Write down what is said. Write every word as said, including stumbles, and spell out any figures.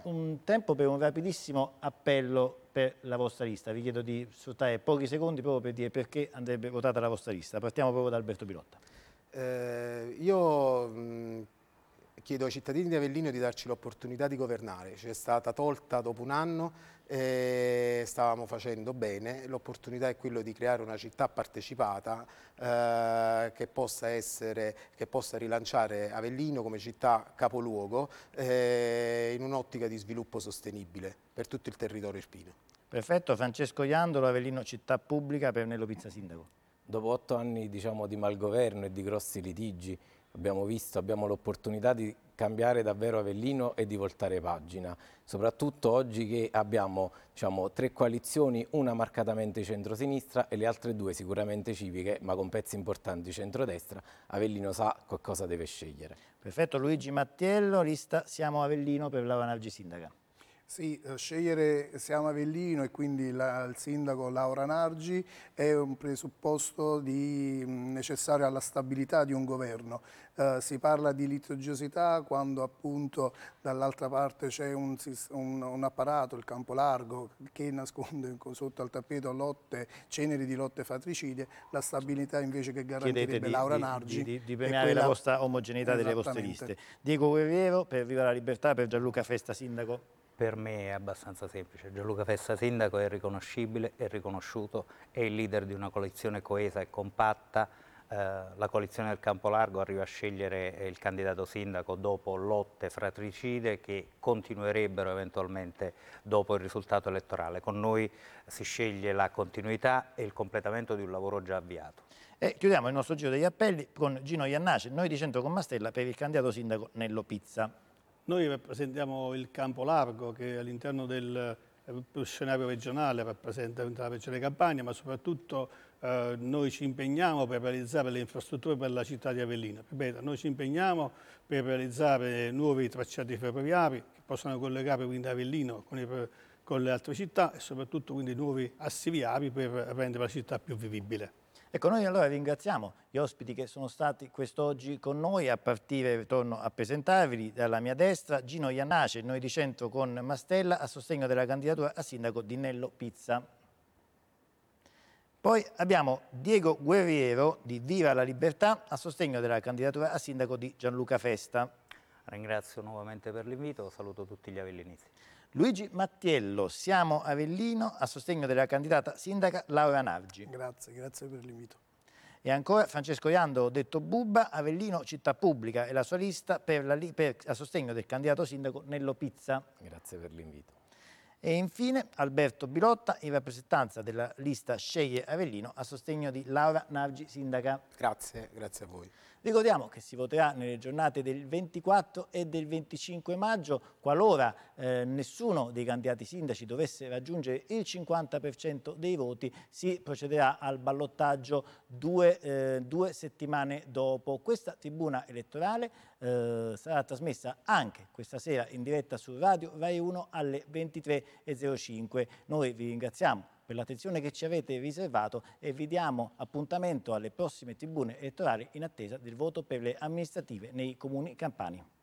un tempo per un rapidissimo appello per la vostra lista. Vi chiedo di sfruttare pochi secondi proprio per dire perché andrebbe votata la vostra lista. Partiamo proprio da Alberto Pilotta. Eh, io mh, chiedo ai cittadini di Avellino di darci l'opportunità di governare. Ci è stata tolta dopo un anno e stavamo facendo bene. L'opportunità è quello di creare una città partecipata eh, che possa essere, che possa rilanciare Avellino come città capoluogo eh, in un'ottica di sviluppo sostenibile per tutto il territorio irpino. Perfetto, Francesco Iandolo, Avellino città pubblica per Nello Pizza sindaco. Dopo otto anni diciamo, di malgoverno e di grossi litigi abbiamo visto, abbiamo l'opportunità di cambiare davvero Avellino e di voltare pagina, soprattutto oggi che abbiamo diciamo, tre coalizioni, una marcatamente centrosinistra e le altre due sicuramente civiche, ma con pezzi importanti centrodestra. Avellino sa cosa deve scegliere. Perfetto, Luigi Mattiello, lista Siamo Avellino per Laura Nargi sindaca. Sì, eh, scegliere Siamo Avellino e quindi la, il sindaco Laura Nargi è un presupposto di, mh, necessario alla stabilità di un governo. Eh, si parla di litigiosità quando appunto dall'altra parte c'è un, un, un apparato, il campo largo, che nasconde sotto al tappeto lotte, ceneri di lotte fratricide. La stabilità invece che garantirebbe di, Laura di, Nargi di, di premiare quella... la vostra omogeneità delle vostre liste. Diego Guerriero per Viva la Libertà, per Gianluca Festa sindaco. Per me è abbastanza semplice. Gianluca Festa sindaco è riconoscibile, è riconosciuto, è il leader di una coalizione coesa e compatta. Eh, la coalizione del Campo Largo arriva a scegliere il candidato sindaco dopo lotte fratricide che continuerebbero eventualmente dopo il risultato elettorale. Con noi si sceglie la continuità e il completamento di un lavoro già avviato. E chiudiamo il nostro giro degli appelli con Gino Iannace, noi di Centro con Mastella, per il candidato sindaco Nello Pizza. Noi rappresentiamo il Campo Largo che all'interno del scenario regionale rappresenta la regione Campania, ma soprattutto eh, noi ci impegniamo per realizzare le infrastrutture per la città di Avellino. Ripeto, noi ci impegniamo per realizzare nuovi tracciati ferroviari che possano collegare quindi Avellino con, i, con le altre città e soprattutto quindi nuovi assi viari per rendere la città più vivibile. Ecco, noi allora ringraziamo gli ospiti che sono stati quest'oggi con noi, a partire, torno a presentarvi, dalla mia destra, Gino Iannace, noi di Centro con Mastella, a sostegno della candidatura a sindaco di Nello Pizza. Poi abbiamo Diego Guerriero di Viva la Libertà, a sostegno della candidatura a sindaco di Gianluca Festa. Ringrazio nuovamente per l'invito, saluto tutti gli avellinisti. Luigi Mattiello, Siamo Avellino, a sostegno della candidata sindaca Laura Nargi. Grazie, grazie per l'invito. E ancora Francesco Iandolo, detto Bubba, Avellino città pubblica e la sua lista per la, per, a sostegno del candidato sindaco Nello Pizza. Grazie per l'invito. E infine Alberto Bilotta, in rappresentanza della lista Sceglie Avellino, a sostegno di Laura Nargi sindaca. Grazie, grazie a voi. Ricordiamo che si voterà nelle giornate del ventiquattro e del venticinque maggio. Qualora eh, nessuno dei candidati sindaci dovesse raggiungere il cinquanta per cento dei voti, si procederà al ballottaggio due, eh, due settimane dopo. Questa tribuna elettorale eh, sarà trasmessa anche questa sera in diretta su Radio Rai uno alle ventitré e zero cinque. Noi vi ringraziamo per l'attenzione che ci avete riservato e vi diamo appuntamento alle prossime tribune elettorali in attesa del voto per le amministrative nei comuni campani.